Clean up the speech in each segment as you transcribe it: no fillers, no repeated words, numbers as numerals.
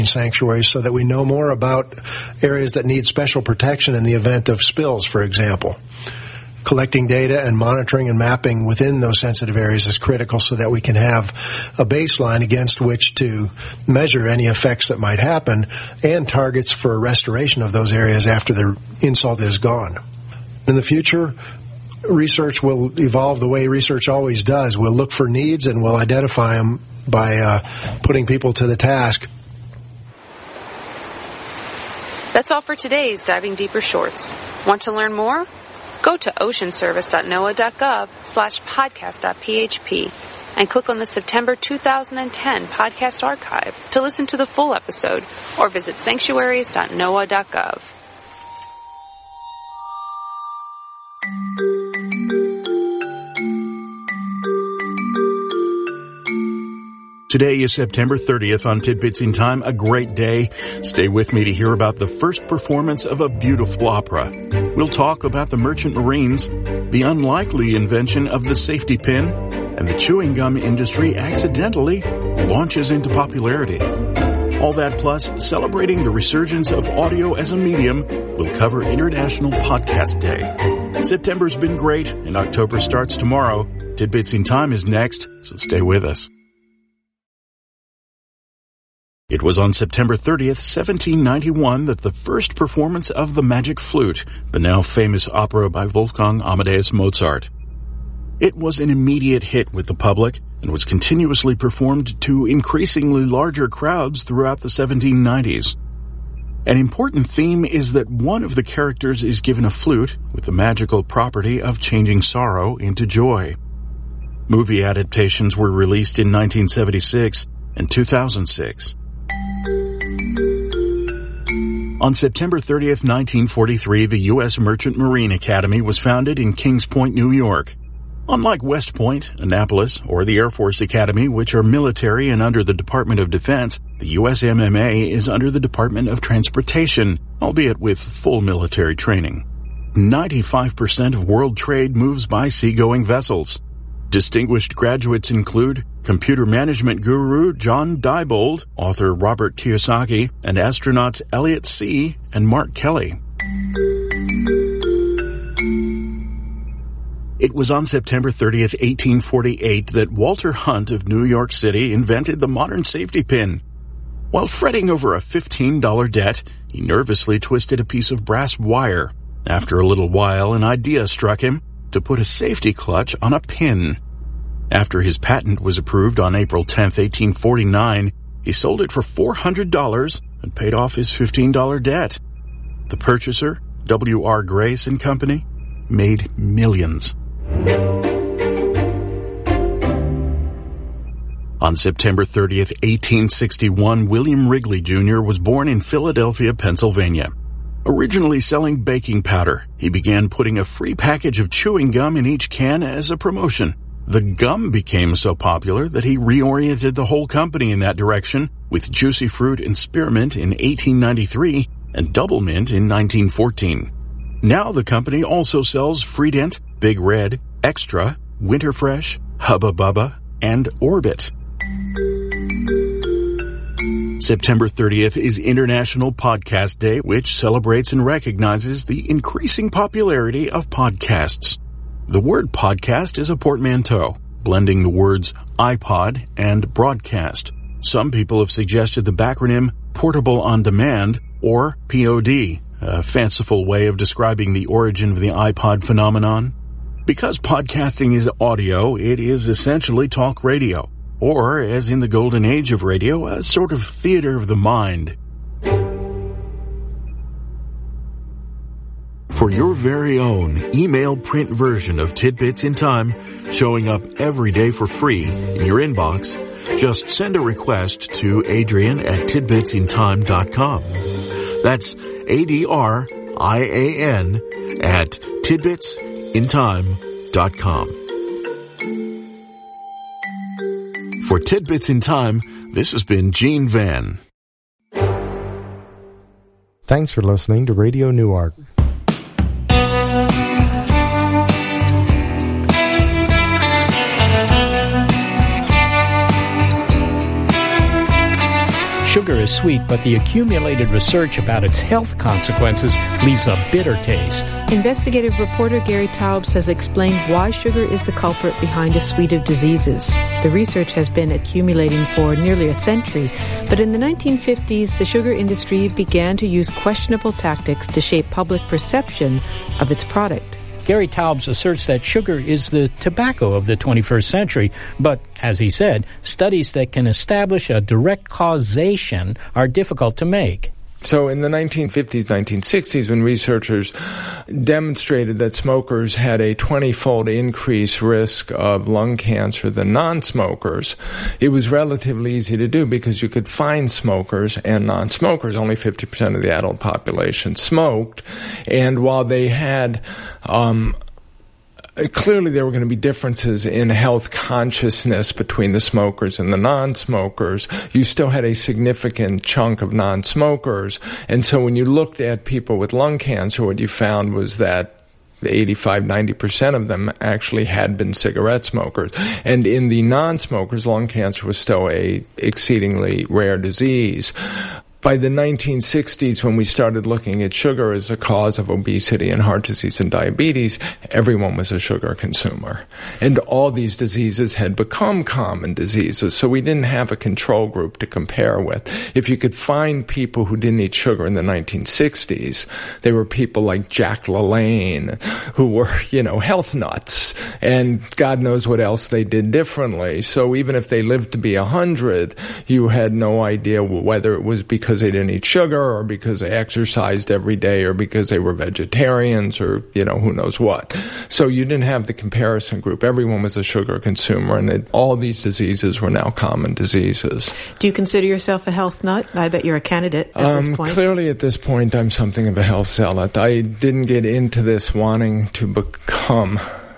sanctuaries so that we know more about areas that need special protection in the event of spills, for example. Collecting data and monitoring and mapping within those sensitive areas is critical so that we can have a baseline against which to measure any effects that might happen and targets for restoration of those areas after the insult is gone. In the future, research will evolve the way research always does. We'll look for needs and we'll identify them by putting people to the task. That's all for today's Diving Deeper Shorts. Want to learn more? Go to oceanservice.noaa.gov/podcast.php and click on the September 2010 podcast archive to listen to the full episode, or visit sanctuaries.noaa.gov. Today is September 30th on Tidbits in Time, a great day. Stay with me to hear about the first performance of a beautiful opera. We'll talk about the Merchant Marines, the unlikely invention of the safety pin, and the chewing gum industry accidentally launches into popularity. All that plus celebrating the resurgence of audio as a medium. We'll cover International Podcast Day. September's been great, and October starts tomorrow. Tidbits in Time is next, so stay with us. It was on September 30th, 1791, that the first performance of The Magic Flute, the now famous opera by Wolfgang Amadeus Mozart. It was an immediate hit with the public and was continuously performed to increasingly larger crowds throughout the 1790s. An important theme is that one of the characters is given a flute with the magical property of changing sorrow into joy. Movie adaptations were released in 1976 and 2006. On September 30th, 1943, the U.S. Merchant Marine Academy was founded in Kings Point, New York. Unlike West Point, Annapolis, or the Air Force Academy, which are military and under the Department of Defense, the USMMA is under the Department of Transportation, albeit with full military training. 95% of world trade moves by seagoing vessels. Distinguished graduates include computer management guru John Diebold, author Robert Kiyosaki, and astronauts Elliot See and Mark Kelly. It was on September 30th, 1848, that Walter Hunt of New York City invented the modern safety pin. While fretting over a $15 debt, he nervously twisted a piece of brass wire. After a little while, an idea struck him to put a safety clutch on a pin. After his patent was approved on April 10, 1849, he sold it for $400 and paid off his $15 debt. The purchaser, W.R. Grace and Company, made millions. On September 30th, 1861, William Wrigley Jr. was born in Philadelphia, Pennsylvania. Originally selling baking powder, he began putting a free package of chewing gum in each can as a promotion. The gum became so popular that he reoriented the whole company in that direction, with Juicy Fruit and Spearmint in 1893 and Double Mint in 1914. Now the company also sells Freedent, Big Red, Extra, Winterfresh, Hubba Bubba, and Orbit. September 30th is International Podcast Day, which celebrates and recognizes the increasing popularity of podcasts. The word podcast is a portmanteau, blending the words iPod and broadcast. Some people have suggested the backronym Portable On Demand, or POD, a fanciful way of describing the origin of the iPod phenomenon. Because podcasting is audio, it is essentially talk radio, or, as in the golden age of radio, a sort of theater of the mind. For your very own email print version of Tidbits in Time, showing up every day for free in your inbox, just send a request to Adrian@tidbitsintime.com. That's ADRIAN at tidbitsintime.com. For Tidbits in Time, this has been Gene Van. Thanks for listening to Radio Newark. Sugar is sweet, but the accumulated research about its health consequences leaves a bitter taste. Investigative reporter Gary Taubes has explained why sugar is the culprit behind a suite of diseases. The research has been accumulating for nearly a century, but in the 1950s, the sugar industry began to use questionable tactics to shape public perception of its product. Gary Taubes asserts that sugar is the tobacco of the 21st century, but, as he said, studies that can establish a direct causation are difficult to make. So in the 1950s, 1960s, when researchers demonstrated that smokers had a 20-fold increased risk of lung cancer than non-smokers, it was relatively easy to do because you could find smokers and non-smokers. Only 50% of the adult population smoked. And while they had clearly there were going to be differences in health consciousness between the smokers and the non-smokers, you still had a significant chunk of non-smokers. And so when you looked at people with lung cancer, what you found was that 85-90% of them actually had been cigarette smokers. And in the non-smokers, lung cancer was still a exceedingly rare disease. By the 1960s, when we started looking at sugar as a cause of obesity and heart disease and diabetes, everyone was a sugar consumer. And all these diseases had become common diseases, so we didn't have a control group to compare with. If you could find people who didn't eat sugar in the 1960s, they were people like Jack LaLanne, who were, health nuts, and God knows what else they did differently. So even if they lived to be 100, you had no idea whether it was because they didn't eat sugar or because they exercised every day or because they were vegetarians or, who knows what. So you didn't have the comparison group. Everyone was a sugar consumer, and all these diseases were now common diseases. Do you consider yourself a health nut? I bet you're a candidate at this point. Clearly at this point I'm something of a health zealot. I didn't get into this wanting to become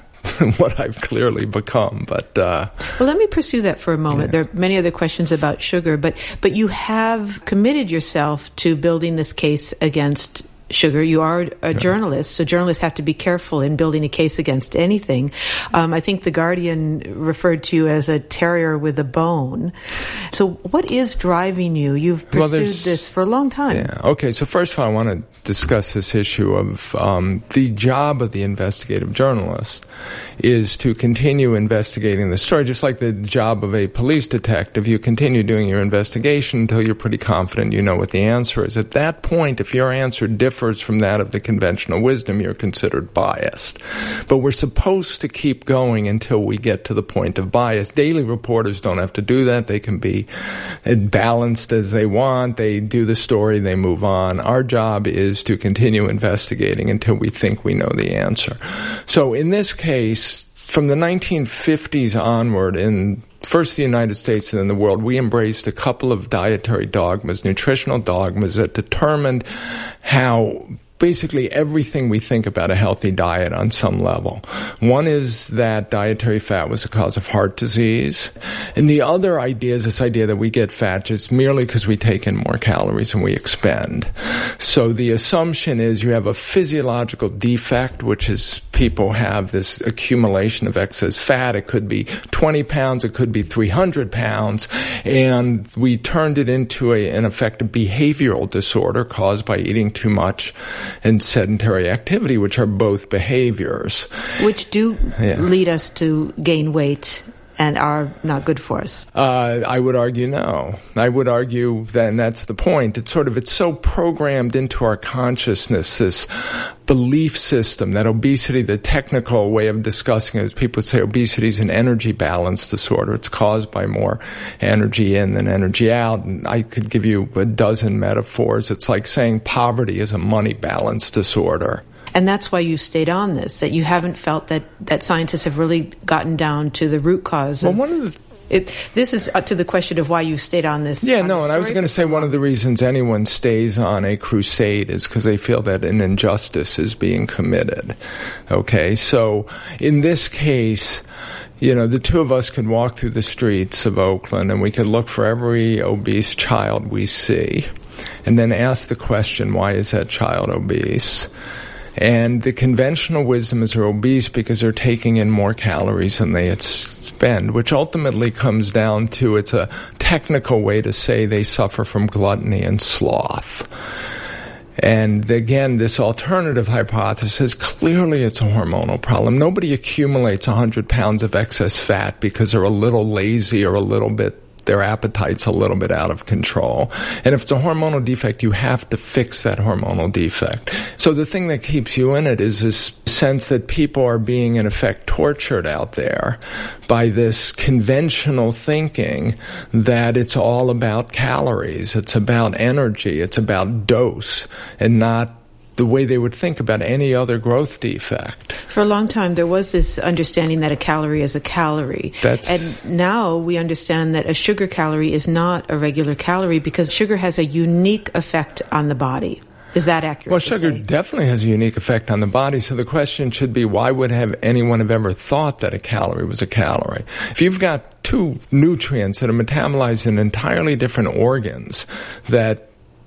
what I've clearly become, but well, let me pursue that for a moment. Yeah. There are many other questions about sugar, but you have committed yourself to building this case against sugar. You are a journalist, so journalists have to be careful in building a case against anything. I think The Guardian referred to you as a terrier with a bone. So what is driving you? You've pursued this for a long time. Yeah. Okay, so first of all, I want to discuss this issue of the job of the investigative journalist is to continue investigating the story, just like the job of a police detective. You continue doing your investigation until you're pretty confident you know what the answer is. At that point, if your answer differs from that of the conventional wisdom, you're considered biased. But we're supposed to keep going until we get to the point of bias. Daily reporters don't have to do that. They can be balanced as they want. They do the story, they move on. Our job is to continue investigating until we think we know the answer. So in this case, from the 1950s onward, in first the United States and then the world, we embraced a couple of dietary dogmas, nutritional dogmas that determined how basically everything we think about a healthy diet on some level. One is that dietary fat was a cause of heart disease. And the other idea is this idea that we get fat just merely because we take in more calories than we expend. So the assumption is you have a physiological defect, which is people have this accumulation of excess fat. It could be 20 pounds, it could be 300 pounds. And we turned it into in effect, a behavioral disorder caused by eating too much and sedentary activity, which are both behaviors. Which do lead us to gain weight and are not good for us. I would argue no. I would argue then that's the point. It's so programmed into our consciousness, this belief system that obesity, the technical way of discussing it is people say obesity is an energy balance disorder. It's caused by more energy in than energy out. And I could give you a dozen metaphors. It's like saying poverty is a money balance disorder. And that's why you stayed on this, that you haven't felt that scientists have really gotten down to the root cause. Well, one of the this is up to the question of why you stayed on this. Yeah, no, and I was going to say one of the reasons anyone stays on a crusade is because they feel that an injustice is being committed. Okay, so in this case, the two of us could walk through the streets of Oakland and we could look for every obese child we see and then ask the question, why is that child obese? And the conventional wisdom is they're obese because they're taking in more calories than they spend, which ultimately comes down to, it's a technical way to say they suffer from gluttony and sloth. And again, this alternative hypothesis, clearly it's a hormonal problem. Nobody accumulates 100 pounds of excess fat because they're a little lazy or their appetite's a little bit out of control. And if it's a hormonal defect, you have to fix that hormonal defect. So the thing that keeps you in it is this sense that people are being, in effect, tortured out there by this conventional thinking that it's all about calories, it's about energy, it's about dose, and not the way they would think about any other growth defect. For a long time, there was this understanding that a calorie is a calorie. And now we understand that a sugar calorie is not a regular calorie because sugar has a unique effect on the body. Is that accurate? Well, sugar definitely has a unique effect on the body. So the question should be, why would anyone have ever thought that a calorie was a calorie? If you've got two nutrients that are metabolized in entirely different organs that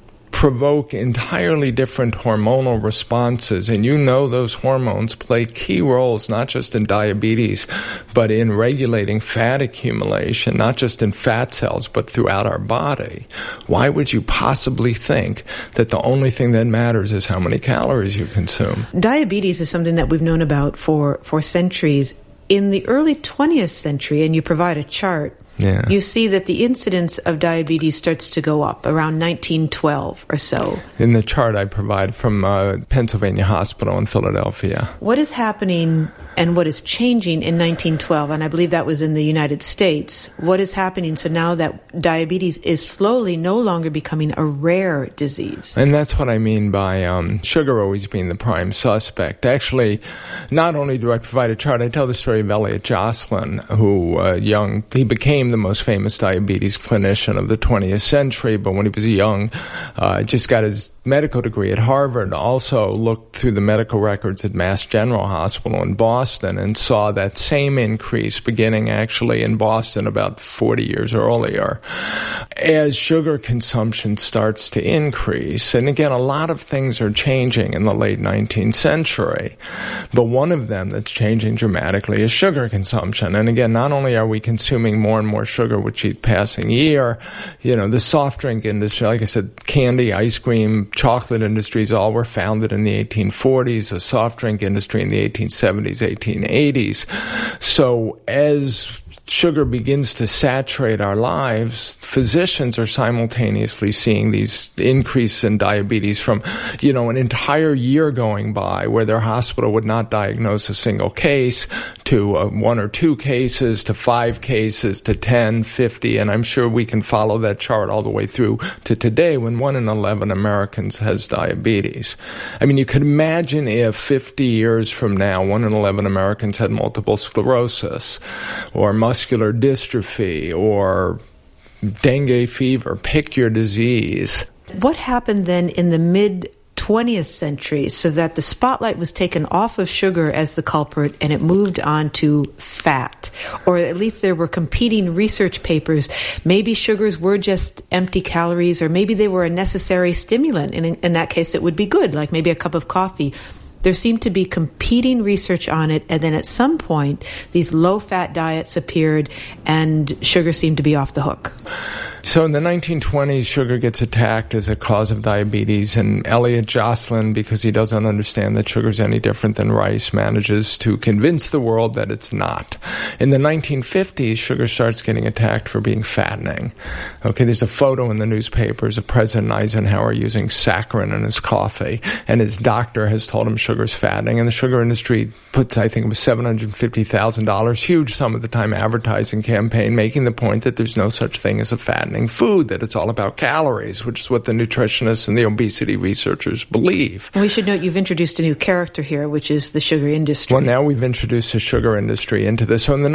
provoke entirely different hormonal responses, and you know those hormones play key roles not just in diabetes but in regulating fat accumulation, not just in fat cells but throughout our body, why would you possibly think that the only thing that matters is how many calories you consume? Diabetes is something that we've known about for centuries. In the early 20th century, and you provide a chart, you see that the incidence of diabetes starts to go up around 1912 or so. In the chart I provide from Pennsylvania Hospital in Philadelphia. What is happening and what is changing in 1912? And I believe that was in the United States. What is happening so now that diabetes is slowly no longer becoming a rare disease? And that's what I mean by sugar always being the prime suspect. Actually, not only do I provide a chart, I tell the story of Elliot Jocelyn, who he became the most famous diabetes clinician of the 20th century, but when he was young, just got his medical degree at Harvard, also looked through the medical records at Mass General Hospital in Boston and saw that same increase beginning actually in Boston about 40 years earlier. As sugar consumption starts to increase, and again, a lot of things are changing in the late 19th century, but one of them that's changing dramatically is sugar consumption. And again, not only are we consuming more and more sugar with each passing year, the soft drink industry, like I said, candy, ice cream, chocolate industries all were founded in the 1840s, the soft drink industry in the 1870s, 1880s. So as sugar begins to saturate our lives, physicians are simultaneously seeing these increases in diabetes from, an entire year going by where their hospital would not diagnose a single case to 1 or 2 cases to 5 cases to 10, 50, and I'm sure we can follow that chart all the way through to today when 1 in 11 Americans has diabetes. I mean, you could imagine if 50 years from now 1 in 11 Americans had multiple sclerosis or muscular dystrophy or dengue fever, pick your disease. What happened then in the mid-20th century so that the spotlight was taken off of sugar as the culprit and it moved on to fat? Or at least there were competing research papers. Maybe sugars were just empty calories, or maybe they were a necessary stimulant. And in that case, it would be good, like maybe a cup of coffee. There seemed to be competing research on it, and then at some point, these low-fat diets appeared, and sugar seemed to be off the hook. So in the 1920s, sugar gets attacked as a cause of diabetes, and Elliot Jocelyn, because he doesn't understand that sugar's any different than rice, manages to convince the world that it's not. In the 1950s, sugar starts getting attacked for being fattening. Okay, there's a photo in the newspapers of President Eisenhower using saccharin in his coffee, and his doctor has told him sugar's fattening, and the sugar industry puts, I think it was $750,000, huge sum at the time, advertising campaign, making the point that there's no such thing as a fattening food, that it's all about calories, which is what the nutritionists and the obesity researchers believe. And we should note you've introduced a new character here, which is the sugar industry. Well, now we've introduced the sugar industry into this. So in the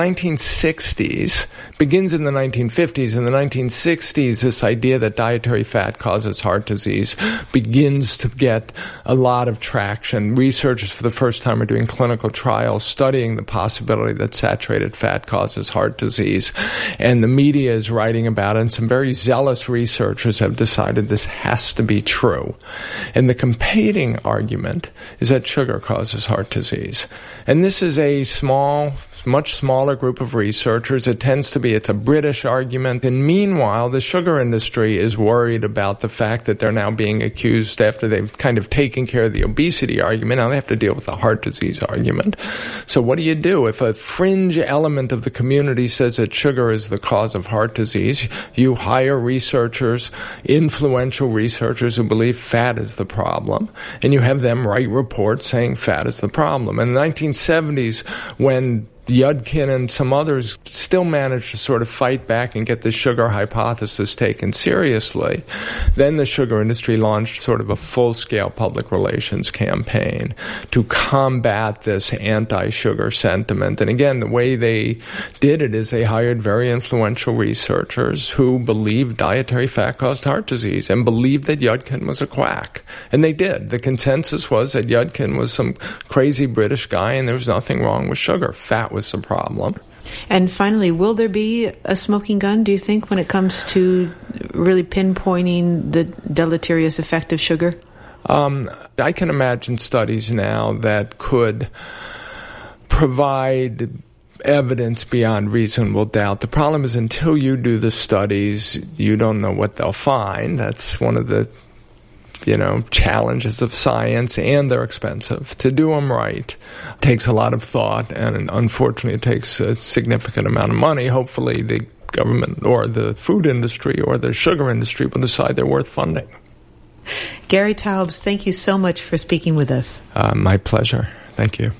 1960s, begins in the 1950s, in the 1960s, this idea that dietary fat causes heart disease begins to get a lot of traction. Researchers for the first time are doing clinical trials studying the possibility that saturated fat causes heart disease. And the media is writing about it, and some very zealous researchers have decided this has to be true. And the competing argument is that sugar causes heart disease. And this is a small much smaller group of researchers. It's a British argument. And meanwhile, the sugar industry is worried about the fact that they're now being accused after they've kind of taken care of the obesity argument. Now they have to deal with the heart disease argument. So what do you do? If a fringe element of the community says that sugar is the cause of heart disease, you hire researchers, influential researchers who believe fat is the problem, and you have them write reports saying fat is the problem. In the 1970s, when Yudkin and some others still managed to sort of fight back and get the sugar hypothesis taken seriously, then the sugar industry launched sort of a full-scale public relations campaign to combat this anti-sugar sentiment. And again, the way they did it is they hired very influential researchers who believed dietary fat caused heart disease and believed that Yudkin was a quack. And they did. The consensus was that Yudkin was some crazy British guy and there was nothing wrong with sugar. Fat was the problem. And finally, will there be a smoking gun, do you think, when it comes to really pinpointing the deleterious effect of sugar? I can imagine studies now that could provide evidence beyond reasonable doubt. The problem is until you do the studies, you don't know what they'll find. That's one of the challenges of science, and they're expensive. To do them right takes a lot of thought, and unfortunately it takes a significant amount of money. Hopefully the government or the food industry or the sugar industry will decide they're worth funding. Gary Taubes, thank you so much for speaking with us. My pleasure. Thank you.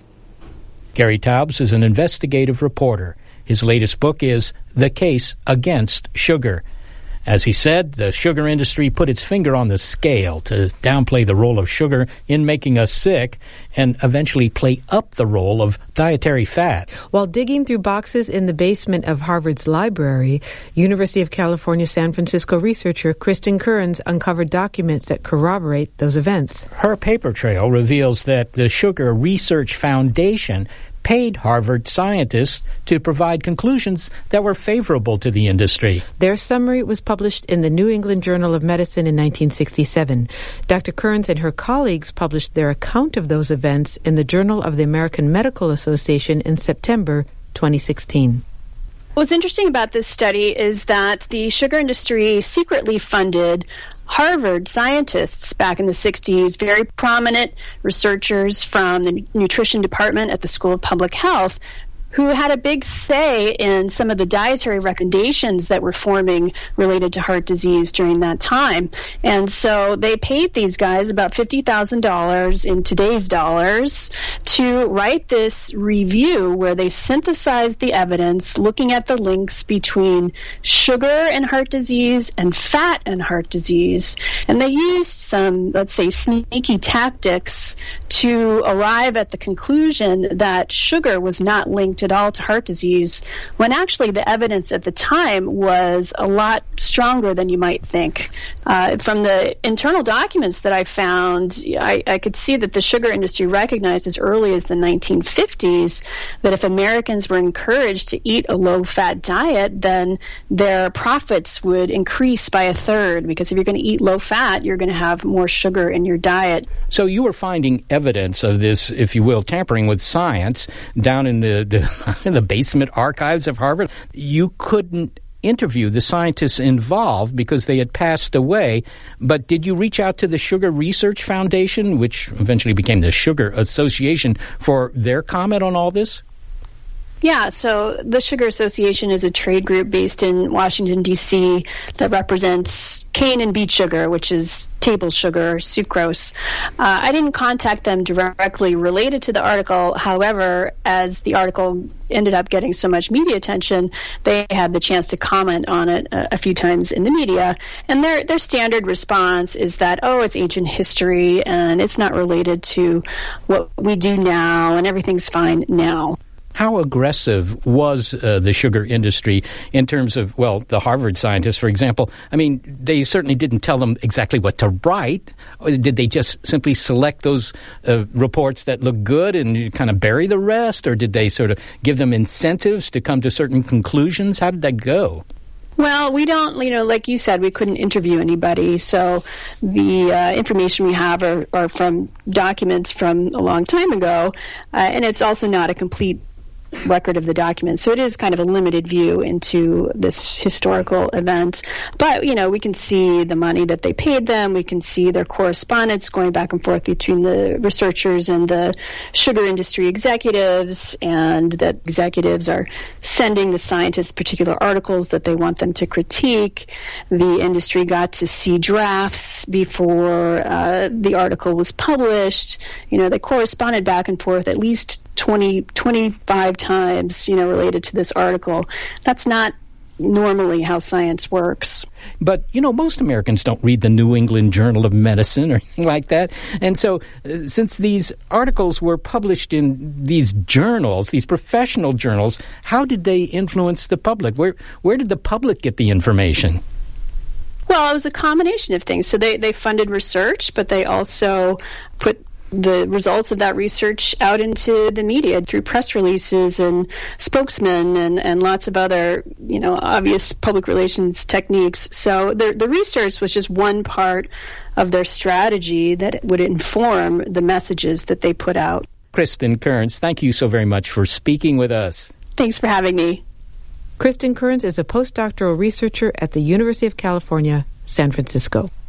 Gary Taubes is an investigative reporter. His latest book is The Case Against Sugar. As he said, the sugar industry put its finger on the scale to downplay the role of sugar in making us sick and eventually play up the role of dietary fat. While digging through boxes in the basement of Harvard's library, University of California, San Francisco researcher Kristen Kearns uncovered documents that corroborate those events. Her paper trail reveals that the Sugar Research Foundation paid Harvard scientists to provide conclusions that were favorable to the industry. Their summary was published in the New England Journal of Medicine in 1967. Dr. Kearns and her colleagues published their account of those events in the Journal of the American Medical Association in September 2016. What's interesting about this study is that the sugar industry secretly funded Harvard scientists back in the 60s, very prominent researchers from the nutrition department at the School of Public Health, who had a big say in some of the dietary recommendations that were forming related to heart disease during that time. And so they paid these guys about $50,000 in today's dollars to write this review where they synthesized the evidence looking at the links between sugar and heart disease and fat and heart disease. And they used some, let's say, sneaky tactics to arrive at the conclusion that sugar was not linked at all to heart disease, when actually the evidence at the time was a lot stronger than you might think. From the internal documents that I found, I could see that the sugar industry recognized as early as the 1950s that if Americans were encouraged to eat a low-fat diet, then their profits would increase by a third, because if you're going to eat low-fat, you're going to have more sugar in your diet. So you were finding evidence of this, if you will, tampering with science down in the basement archives of Harvard. You couldn't interview the scientists involved because they had passed away, but did you reach out to the Sugar Research Foundation, which eventually became the Sugar Association, for their comment on all this? Yeah, so the Sugar Association is a trade group based in Washington, D.C. that represents cane and beet sugar, which is table sugar, sucrose. I didn't contact them directly related to the article. However, as the article ended up getting so much media attention, they had the chance to comment on it a few times in the media. And their standard response is that, oh, it's ancient history and it's not related to what we do now and everything's fine now. How aggressive was the sugar industry in terms of, well, the Harvard scientists, for example? I mean, they certainly didn't tell them exactly what to write. Or did they just simply select those reports that look good and kind of bury the rest? Or did they sort of give them incentives to come to certain conclusions? How did that go? Well, we don't, like you said, we couldn't interview anybody. So the information we have are from documents from a long time ago. And it's also not a complete record of the document. So it is kind of a limited view into this historical event. But, we can see the money that they paid them. We can see their correspondence going back and forth between the researchers and the sugar industry executives, and that executives are sending the scientists particular articles that they want them to critique. The industry got to see drafts before the article was published. They corresponded back and forth at least 25 times, related to this article. That's not normally how science works. But, most Americans don't read the New England Journal of Medicine or anything like that. And so since these articles were published in these journals, these professional journals, how did they influence the public? Where did the public get the information? Well, it was a combination of things. So they funded research, but they also put the results of that research out into the media through press releases and spokesmen and lots of other, obvious public relations techniques. So the research was just one part of their strategy that would inform the messages that they put out. Kristen Kearns, thank you so very much for speaking with us. Thanks for having me. Kristen Kearns is a postdoctoral researcher at the University of California, San Francisco.